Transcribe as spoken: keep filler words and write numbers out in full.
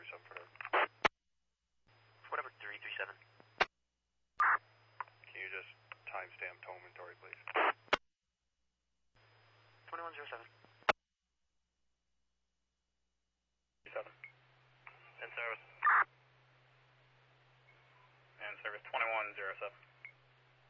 three seven for now. Whatever, three three seven. Can you just timestamp to inventory, please? twenty-one oh seven. seven. In service. In service twenty-one oh seven.